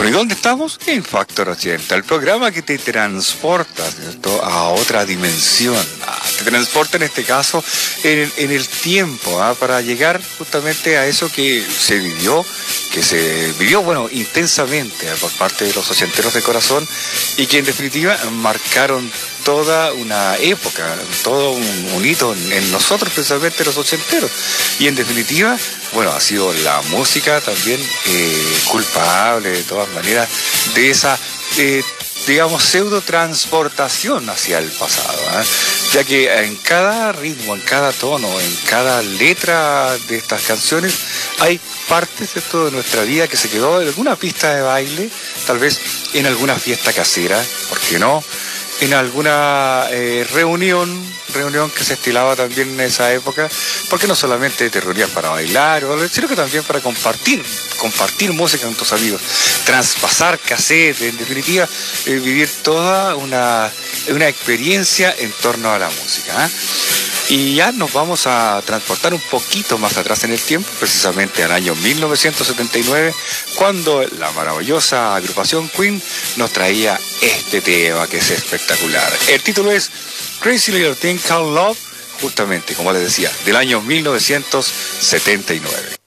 Bueno, ¿y dónde estamos? En Factor 80, el programa que te transporta, ¿cierto?, a otra dimensión. Te transporta en este caso en el tiempo, para llegar justamente a eso que se vivió, bueno, intensamente por parte de los ochenteros de corazón y que en definitiva marcaron toda una época, todo un hito en nosotros, precisamente los ochenteros. Y en definitiva, bueno, ha sido la música también culpable de todas maneras de esa, digamos, pseudo transportación hacia el pasado, ya que en cada ritmo, en cada tono, en cada letra de estas canciones hay partes, ¿cierto?, de nuestra vida que se quedó en alguna pista de baile, tal vez en alguna fiesta casera, ¿por qué no?, en alguna reunión que se estilaba también en esa época, porque no solamente te reunías para bailar, sino que también para compartir música con tus amigos, traspasar cassette, en definitiva, vivir toda una experiencia en torno a la música, Y ya nos vamos a transportar un poquito más atrás en el tiempo, precisamente al año 1979, cuando la maravillosa agrupación Queen nos traía este tema que es espectacular. El título es Crazy Little Thing Called Love, justamente, como les decía, del año 1979.